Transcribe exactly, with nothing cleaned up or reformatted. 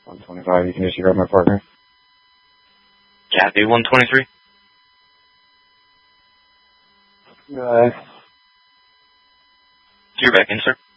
one twenty-five, you can just grab my partner. Kathy, one twenty-three. Good. You're back in, sir.